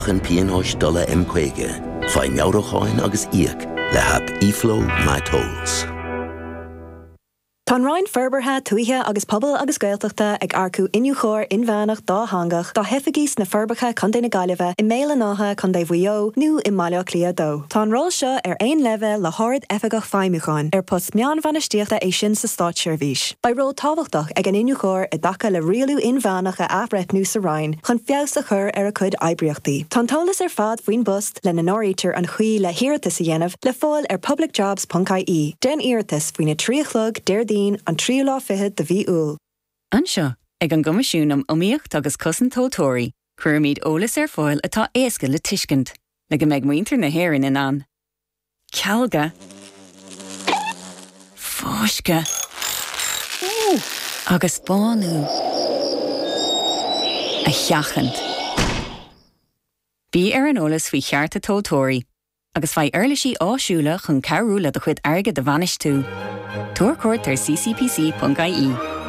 An Pianois Dolla M. Fai Meaurochain agus Iach le hap Iflo My Tolls. Tá Ryan Ferbertha tuithe agus pobl agus gaeltachta ag arcú inniu chóir inmheannach dá hangach dá hefigís na Ferbertha chun déna gaiileh I méle nátha chun dé bhuio nó I maileach lia dó. Tá an rol seo ein leve le hárid efigach feimiúcháin post meán bhanistíochta é sin sa Stát Seirbhís. Ba rol táhachtach ag an inniu chóir I dacha le rialú inmheannach a afret nú sa Ryan chun fiasta chur a chud aibriochtaí. Tá tolas fad faoin bust le na nóítar an chuí le hiartas a dhéanamh le fáil publicjobs.ie. Den iartas faoin na tríochlog déirdín an tríú lá fithe de bhí úl. Anseo, ag an gomasisiúnam omíocht agus cosan tótóirí, chuirmíd ólas fáil atá éasca le tuiscint, le go méid muintir na héireann in an. Cealga. Fóisce. Agus bánú. A cheachant. Bí an ólas faoi chearta tótóirí, agus fai airlisí áisiúla chun cearú le do chuid airge de bhanis tú. Tuair cuairt ar ccpc.ie.